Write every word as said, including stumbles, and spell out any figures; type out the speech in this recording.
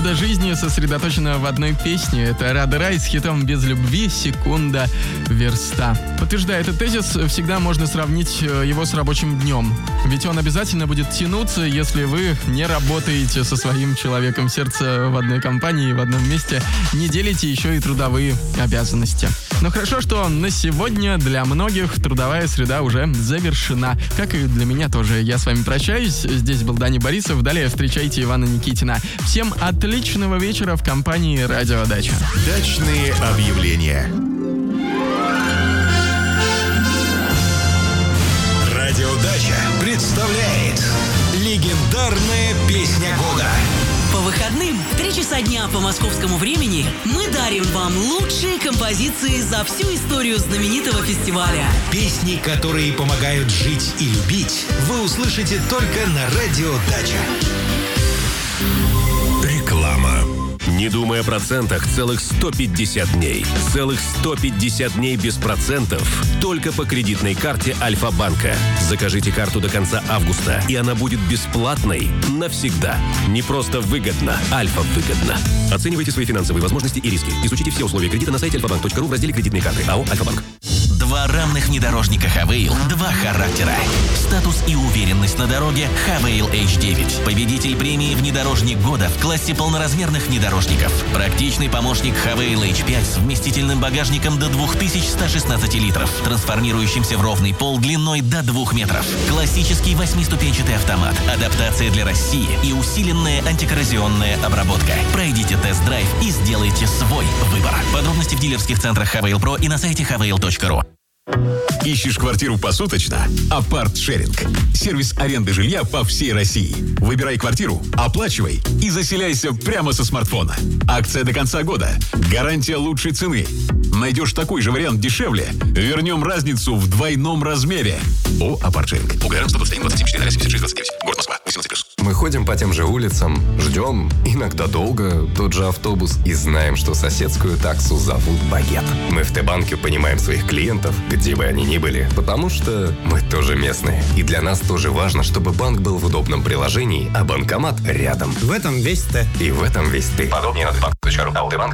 жизни сосредоточена в одной песне. Это Рада Рай с хитом «Без любви секунда верста». Подтверждая этот тезис, всегда можно сравнить его с рабочим днем. Ведь он обязательно будет тянуться, если вы не работаете со своим человеком сердца в одной компании, в одном месте, не делите еще и трудовые обязанности. Но хорошо, что на сегодня для многих трудовая среда уже завершена. Как и для меня тоже. Я с вами прощаюсь. Здесь был Даня Борисов. Далее встречайте Ивана Никитина. Всем отличного вечера в компании «Радио Дача». Дачные объявления. Радио Дача представляет легендарная песня года. По выходным в три часа дня по московскому времени мы дарим вам лучшие композиции за всю историю знаменитого фестиваля. Песни, которые помогают жить и любить, вы услышите только на Радио Дача. Реклама. Не думай о процентах целых сто пятьдесят дней. Целых сто пятьдесят дней без процентов. Только по кредитной карте Альфа-банка. Закажите карту до конца августа, и она будет бесплатной навсегда. Не просто выгодно, Альфа-выгодно. Оценивайте свои финансовые возможности и риски. Изучите все условия кредита на сайте альфа-банк точка ру в разделе «Кредитные карты». АО «Альфа-банк». Два равных внедорожника Хавейл, два характера. Статус и уверенность на дороге Хавейл эйч девять. Победитель премии «Внедорожник года» в классе полноразмерных внедорожников. Практичный помощник Хавейл эйч пять с вместительным багажником до две тысячи сто шестнадцать литров, трансформирующимся в ровный пол длиной до двух метров. Классический восьмиступенчатый автомат, адаптация для России и усиленная антикоррозионная обработка. Пройдите тест-драйв и сделайте свой выбор. Подробности в дилерских центрах Хавейл Про и на сайте хавейл точка ру. Ищешь квартиру посуточно? Апарт-шеринг. Сервис аренды жилья по всей России. Выбирай квартиру, оплачивай и заселяйся прямо со смартфона. Акция до конца года. Гарантия лучшей цены. Найдешь такой же вариант дешевле? Вернем разницу в двойном размере. О, Апарт-шеринг. УГР сто двадцать один двадцать четыре семьдесят шесть двадцать девять. Город Москва. восемнадцать плюс. Мы ходим по тем же улицам, ждем, иногда долго, тот же автобус и знаем, что соседскую таксу зовут Багет. Мы в Т-банке понимаем своих клиентов, где бы они ни были, потому что мы тоже местные. И для нас тоже важно, чтобы банк был в удобном приложении, а банкомат рядом. В этом весь Т. И в этом весь ты. Подробнее на т банк точка ру. АО «Т-банк».